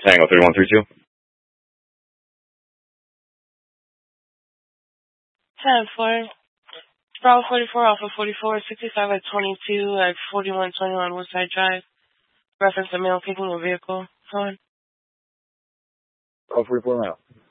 Tango 3132. 10-4. Bravo 44, Alpha 44, 65 at 22 at 4121 Woodside Drive. Reference a male kicking a vehicle. Go on. Bravo 44 male.